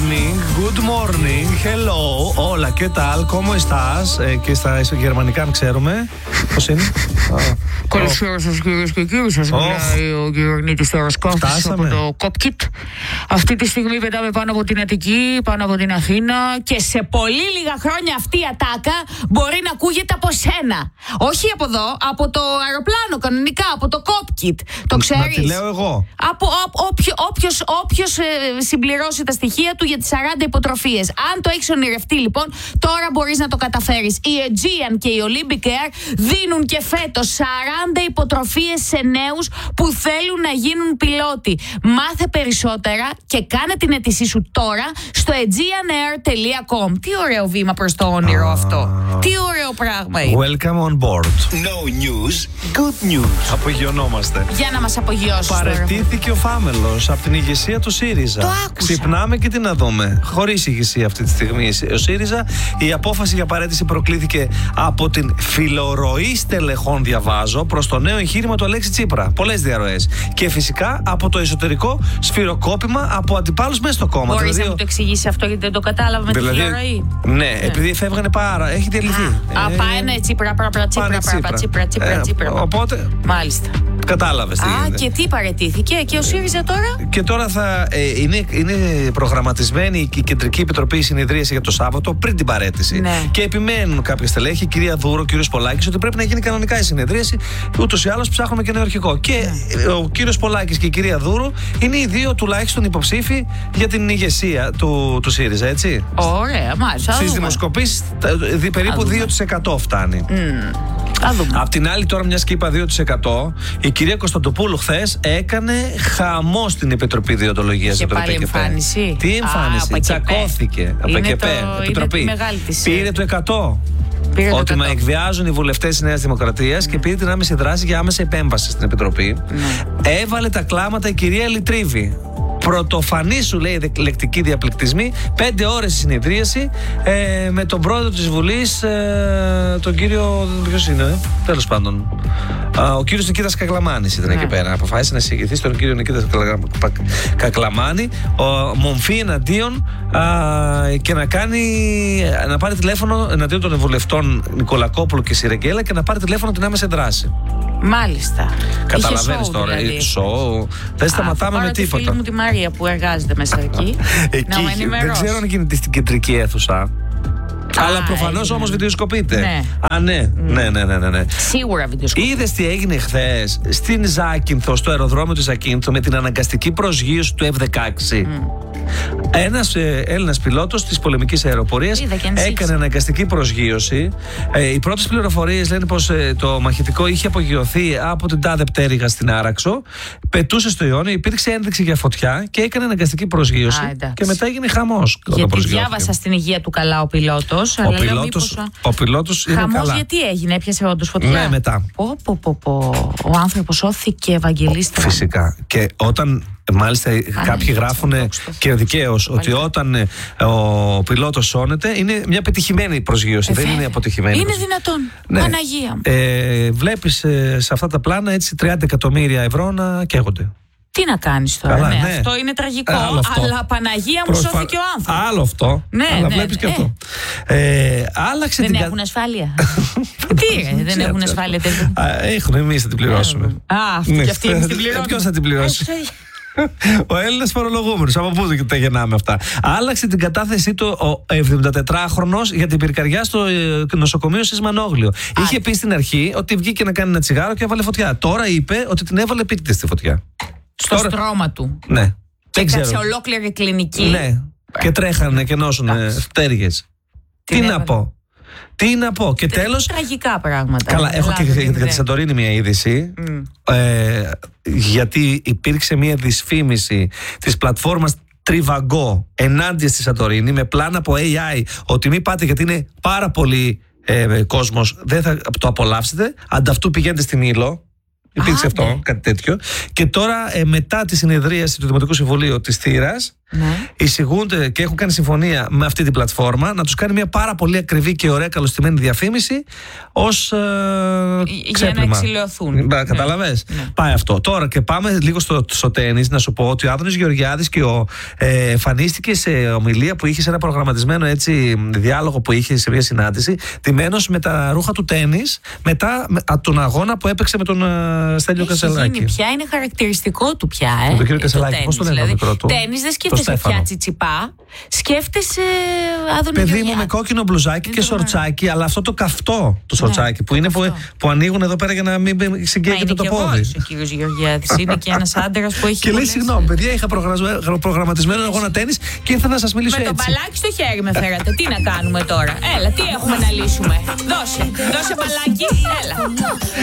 good morning, hello, hola, ¿qué tal, cómo estás? Και στα γερμανικά, αν ξέρουμε. Πώς είναι? Καλησπέρα σας κυρίες και κύριοι, σας μιλάει ο κυβερνήτης Τερασκόφης από το Κόπκιτ. Αυτή τη στιγμή πετάμε πάνω από την Αττική, πάνω από την Αθήνα και σε πολύ λίγα χρόνια αυτή η ατάκα μπορεί να ακούγεται από σένα. Όχι από εδώ, από το αεροπλάνο κανονικά, από το Κόπκιτ. Το ξέρεις? Να τη λέω εγώ. Όποιος συμπληρώσει τα στοιχεία του για τις 40 υποτροφίες. Αν το έχεις ονειρευτεί λοιπόν, τώρα μπορείς να το καταφέρεις. Η Aegean και η Olympic Air δίνουν και φέτος 40 υποτροφίες σε νέους που θέλουν να γίνουν πιλότοι. Μάθε περισσότερα και κάνε την αίτησή σου τώρα στο aegeanair.com. Τι ωραίο βήμα προς το όνειρο αυτό. Τι ωραίο πράγμα είναι. Welcome on board. No news, good news. Απογειωνόμαστε. Για να μας απογειώσεις. Παραιτήθηκε ο Φάμελος από την ηγεσία του ΣΥΡΙΖΑ. Το άκουσα. Ξυπνάμε και τι να δούμε. Χωρίς ηγεσία αυτή τη στιγμή ο ΣΥΡΙΖΑ. Η απόφαση για παραίτηση προκλήθηκε από την φιλορροή στελεχών, διαβάζω, προς το νέο εγχείρημα του Αλέξη Τσίπρα. Πολλές διαρροές. Και φυσικά από το εσωτερικό σφυροκόπημα από αντιπάλους μέσα στο κόμμα. Μπορείς να μου το εξηγήσει αυτό, γιατί δεν το κατάλαβα με τη φιλορροή. Ναι, επειδή φεύγανε πάρα. Έχει διαλυθεί. Πάνε Τσίπρα. Οπότε. Μάλιστα. Κατάλαβες τι γίνεται. Και τι παραιτήθηκε και ο ΣΥΡΙΖΑ τώρα? Και τώρα θα είναι προγραμματισμένη η Κεντρική Επιτροπή συνεδρίαση για το Σάββατο πριν την παραίτηση. Ναι. Και επιμένουν κάποια στελέχη, η κυρία Δούρο, ο κύριος Πολάκης, ότι πρέπει να γίνει κανονικά η συνεδρίαση. Ούτως ή άλλως ψάχνουμε και νέο αρχικό. Και ο κύριος Πολάκης και η κυρία Δούρο είναι οι δύο τουλάχιστον υποψήφοι για την ηγεσία του ΣΥΡΙΖΑ, έτσι. Ωραία, μάλιστα. Στις δημοσκοπήσεις περίπου 2% φτάνει. Απ' την άλλη, τώρα, μιας και είπα 2%, η κυρία Κωνσταντοπούλου χθες έκανε χαμό στην Επιτροπή Διοντολογίας. Είχε πάλι εμφάνιση. Τι εμφάνιση? Τσακώθηκε από ΕΚΕΠΕ. Επιτροπή. Πήρε το 100. Ότι με εκβιάζουν οι βουλευτές της Νέας Δημοκρατίας και πήρε την άμεση δράση για άμεση επέμβαση στην Επιτροπή. Έβαλε τα κλάματα η κυρία Λιτρίβη. Πρωτοφανή, σου λέει, λεκτική διαπληκτισμή. 5 ώρες συνεδρίαση με τον πρόεδρο της Βουλής, τον κύριο. Ποιος είναι, τέλος πάντων. Ο κύριος Νικήτας Κακλαμάνης ήταν εκεί πέρα. Αποφάσισε να εισηγηθεί στον κύριο Νικήτα Κακλαμάνη, μομφή εναντίον και να πάρει τηλέφωνο εναντίον των βουλευτών Νικολακόπουλου και Σιρεγγέλα και να πάρει τηλέφωνο την άμεση δράση. Μάλιστα. Καταλαβαίνεις τώρα. Δηλαδή. Δεν σταματάμε με τίποτα. Τη φίλη μου τη Μαρία που εργάζεται μέσα εκεί. Δεν ξέρω αν γίνεται στην κεντρική αίθουσα. Αλλά προφανώς όμως βιντεοσκοπείται. Ναι. Ναι. Σίγουρα βιντεοσκοπείται. Είδες τι έγινε χθες στην Ζάκυνθο, στο αεροδρόμιο της Ζάκυνθο, με την αναγκαστική προσγείωση του F-16. Ένας Έλληνας πιλότος της πολεμικής αεροπορίας έκανε αναγκαστική προσγείωση. Οι πρώτες πληροφορίες λένε πως το μαχητικό είχε απογειωθεί από την τάδε πτέρυγα στην Άραξο, πετούσε στο Ιόνιο, υπήρξε ένδειξη για φωτιά και έκανε αναγκαστική προσγείωση. Και μετά έγινε χαμός. Γιατί διάβασα στην υγεία του καλά ο πιλότος. Ο πιλότος είναι χαμός καλά. Γιατί έγινε, έπιασε όντως φωτιά? Ναι, μετά. Ο άνθρωπος σώθηκε Ευαγγελίστρα. Φυσικά. Και όταν. Μάλιστα, κάποιοι γράφουν και δικαίως ότι όταν ο πιλότος σώνεται, είναι μια πετυχημένη προσγείωση. Δεν είναι αποτυχημένη. Είναι δυνατόν. Ναι. Παναγία. Βλέπεις σε αυτά τα πλάνα έτσι 30 εκατομμύρια ευρώ να καίγονται. Τι να κάνεις τώρα? Καλά, ναι. Αυτό είναι τραγικό. Αλλά Παναγία μου σώθηκε ο άνθρωπος. Άλλο αυτό. Αλλά βλέπεις και αυτό. Άλλαξε δεν έχουν ασφάλεια. Τι δεν έχουν ασφάλεια? Έχουν, εμείς θα την πληρώσουμε. Και αυτή θα την πληρώσουμε. Ποιος θα την πληρώσει? Ο Έλληνας φορολογούμενος. Από πού τα γεννάμε αυτά? Άλλαξε την κατάθεσή του ο 74χρονος για την πυρκαγιά στο νοσοκομείο Σισμανόγλιο. Είχε πει στην αρχή ότι βγήκε να κάνει ένα τσιγάρο και έβαλε φωτιά. Τώρα είπε ότι την έβαλε επίτηδες στη φωτιά. Στο στρώμα του. Ναι. Και έκατσε ολόκληρη κλινική. Ναι. Και τρέχανε και νόσουνε φτέργες. Τι να πω. Και τέλος. Τραγικά πράγματα. Καλά, έχω και για τη Σαντορίνη μια είδηση. Γιατί υπήρξε μια δυσφήμιση της πλατφόρμας Trivago ενάντια στη Σαντορίνη με πλάνα από AI ότι μην πάτε γιατί είναι πάρα πολύ κόσμος, δεν θα το απολαύσετε. Ανταυτού πηγαίνετε στην Ήλο. Υπήρξε αυτό, κάτι τέτοιο. Και τώρα μετά τη συνεδρίαση του Δημοτικού Συμβουλίου της Θήρας εισηγούνται και έχουν κάνει συμφωνία με αυτή την πλατφόρμα να τους κάνει μια πάρα πολύ ακριβή και ωραία καλωστημένη διαφήμιση ως ξέπλυμα. Για να εξηλαιωθούν. Καταλαβες. Πάει αυτό. Τώρα και πάμε λίγο στο τένις. Να σου πω ότι ο Άδωνης Γεωργιάδης εμφανίστηκε σε ομιλία που είχε, σε ένα προγραμματισμένο έτσι διάλογο που είχε σε μια συνάντηση, ντυμένος με τα ρούχα του τένις μετά τον αγώνα που έπαιξε με τον Στέλιο Κασελάκη. Ποια είναι χαρακτηριστικό του πια, τον κύριο Κασελάκη, πώς το λένε το μικρό του? Τένις δεν σκέφτεσαι πια τσιτσιπά, σκέφτεσαι Άδωνη παιδί Γεωργιάδη. μου με κόκκινο μπλουζάκι και σορτσάκι, αλλά αυτό το καυτό το σορτσάκι που είναι που ανοίγουν εδώ πέρα για να μην συγκέγεται το πόδι. Ο κύριος Γεωργιάδης είναι και ένας άντρας που έχει. Και λέει συγγνώμη, παιδιά, είχα προγραμματισμένο αγώνα τένις και ήρθα να σας μιλήσω έτσι. Με το μπαλάκι στο χέρι με φέρατε. Τι να κάνουμε τώρα? Έλα, τι έχουμε να λύσουμε? Δώσε μπαλάκι, έλα.